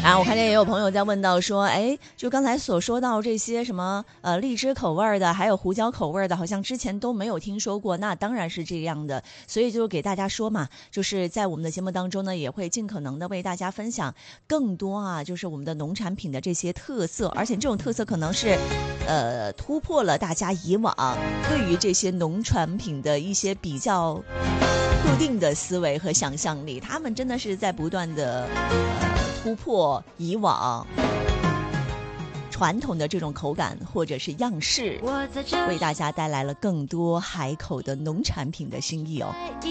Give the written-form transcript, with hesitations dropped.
然后我看见也有朋友在问到说，哎，就刚才所说到这些什么荔枝口味的，还有胡椒口味的，好像之前都没有听说过。那当然是这样的，所以就给大家说嘛，就是在我们的节目当中呢，也会尽可能的为大家分享更多啊，就是我们的农产品的这些特色，而且这种特色可能是突破了大家以往对于这些农产品的一些比较固定的思维和想象力，他们真的是在不断的突破以往传统的这种口感或者是样式，为大家带来了更多海口的农产品的新意哦。